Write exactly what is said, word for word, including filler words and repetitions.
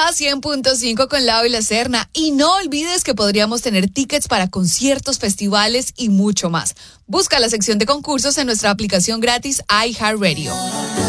Ultra cien punto cinco con Lau y la Serna. Y no olvides que podríamos tener tickets para conciertos, festivales y mucho más. Busca la sección de concursos en nuestra aplicación gratis iHeartRadio.